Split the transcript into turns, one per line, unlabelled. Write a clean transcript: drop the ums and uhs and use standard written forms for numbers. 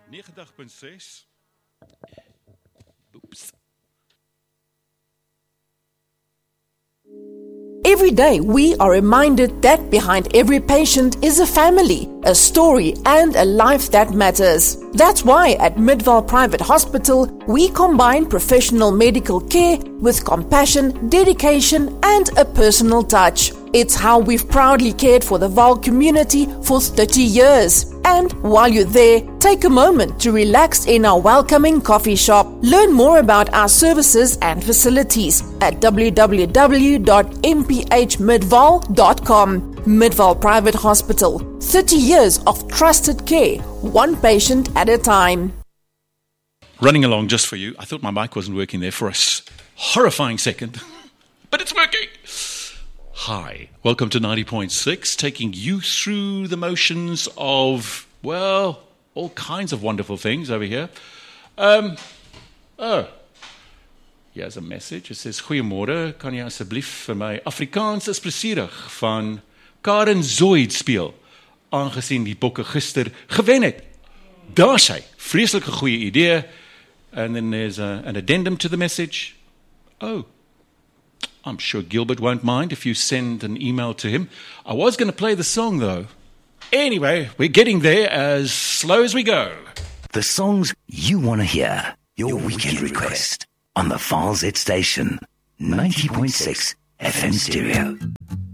90.6. Oops.
Every day, we are reminded that behind every patient is a family, a story, and a life that matters. That's why at Midvaal Private Hospital, we combine professional medical care with compassion, dedication, and a personal touch. It's how we've proudly cared for the Vaal community for 30 years. And while you're there, take a moment to relax in our welcoming coffee shop. Learn more about our services and facilities at www.mphmidvaal.com. Midvaal Private Hospital, 30 years of trusted care, one patient at a time.
Running along just for you. I thought my mic wasn't working there for a horrifying second, but it's working. Hi, welcome to 90.6, taking you through the motions of, well, all kinds of wonderful things over here. Here's a message. It says, Goeiemôre, kan jy asseblief vir my Afrikaans is plesierig van Karen Zoid speel, aangesien die Bokke gister gewen het. Daar sy, vreeslike goeie idee. And then there's an addendum to the message. Oh, I'm sure Gilbert won't mind if you send an email to him. I was going to play the song, though. Anyway, we're getting there as slow as we go.
The songs you want to hear. Your weekend request on the Vaal Z station. 90.6 FM stereo.